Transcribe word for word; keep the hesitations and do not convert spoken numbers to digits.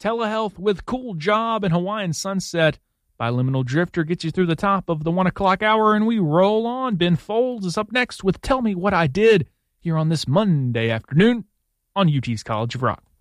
Telehealth with Cool Job and Hawaiian Sunset. Biliminal Drifter gets you through the top of the one o'clock hour, and we roll on. Ben Folds is up next with Tell Me What I Did here on this Monday afternoon on U T's College of Rock.